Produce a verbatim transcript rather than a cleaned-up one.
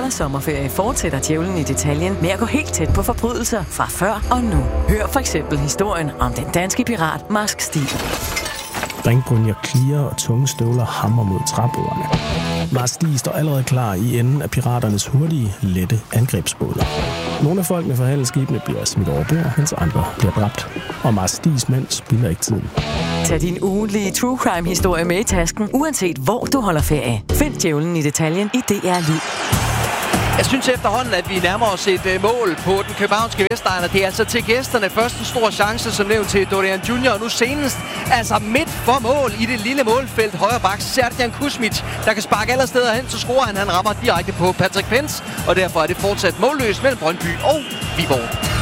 Under sommerferie fortsætter Djævlen i detaljen med at gå helt tæt på forbrydelser fra før og nu. Hør for eksempel historien om den danske pirat Marsk Stig. Ringbrynjer klirer og tunge støvler hammer mod træbordene. Marsk Stig står allerede klar i enden af piraternes hurtige, lette angrebsbåde. Nogle af folkene fra handelsskibene bliver smidt over bord, mens andre bliver dræbt. Og Marsk Stigs mænd spilder ikke tiden. Tag din ugentlige true crime-historie med i tasken, uanset hvor du holder ferie. Find Djævlen i detaljen i D R Lyd. Jeg synes efterhånden, at vi nærmer os et uh, mål på den københavnske Vestegn, og det er altså til gæsterne. Først en stor chance, som nævnt til Dorian junior, og nu senest, altså midt for mål i det lille målfelt, højre bak, Serdjan Kuzmic, der kan sparke alle steder hen, så scorer han. Han rammer direkte på Patrick Pence, og derfor er det fortsat målløst mellem Brøndby og Viborg.